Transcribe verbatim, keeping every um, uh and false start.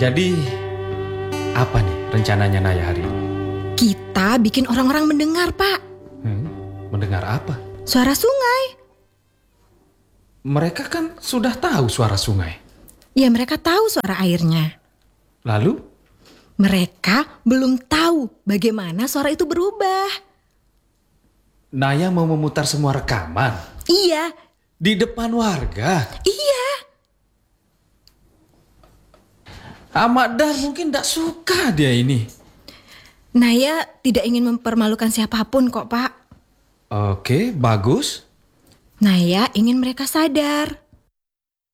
Jadi, apa nih rencananya Naya hari ini? Kita bikin orang-orang mendengar, Pak. Hmm, mendengar apa? Suara sungai. Mereka kan sudah tahu suara sungai. Ya, mereka tahu suara airnya. Lalu? Mereka belum tahu bagaimana suara itu berubah. Naya mau memutar semua rekaman? Iya. Di depan warga? Iya. Amadar mungkin tidak suka dia ini. Naya tidak ingin mempermalukan siapapun kok, Pak. Oke, bagus. Naya ingin mereka sadar